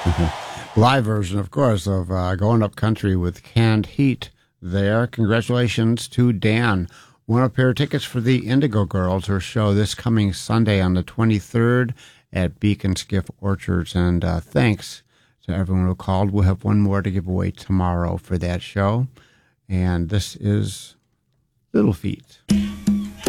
Live version, of course, of Going Up Country with Canned Heat there. Congratulations to Dan. Won a pair of tickets for the Indigo Girls, her show this coming Sunday on the 23rd at Beacon Skiff Orchards. And thanks to everyone who called. We'll have one more to give away tomorrow for that show. And this is Little Feat.